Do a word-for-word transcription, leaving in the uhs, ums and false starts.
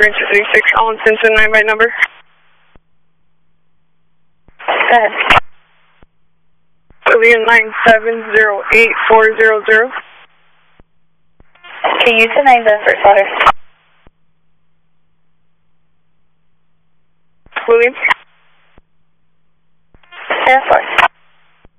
Rancher thirty-six, Allen Simpson, nine byte number. Go ahead. William nine seven zero eight four zero zero. Can you tonight the first letter? William?